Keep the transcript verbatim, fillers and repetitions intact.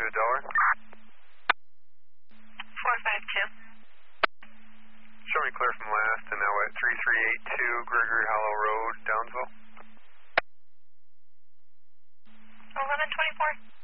Delaware. four five two. Show me clear from last, and now at three three eight two Gregory Hollow Road, Downsville. eleven twenty-four.